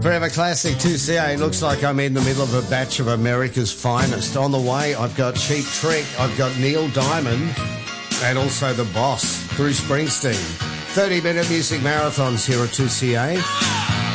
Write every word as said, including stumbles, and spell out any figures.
Forever Classic two C A. Looks like I'm in the middle of a batch of America's finest. On the way, I've got Cheap Trick, I've got Neil Diamond, and also The Boss, Bruce Springsteen. thirty-minute music marathons here at two C A.